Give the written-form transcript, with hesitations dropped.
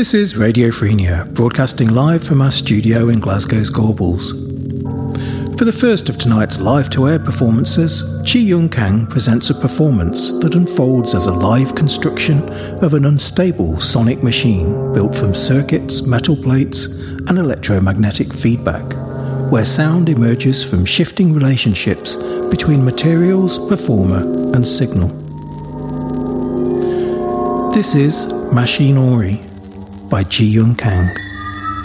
This is Radio Freenia, broadcasting live from our studio in Glasgow's Gorbals. For the first of tonight's live-to-air performances, Chi Yun Kang presents a performance that unfolds as a live construction of an unstable sonic machine built from circuits, metal plates, and electromagnetic feedback, where sound emerges from shifting relationships between materials, performer, and signal. This is Machinori by Chi Yun Kang.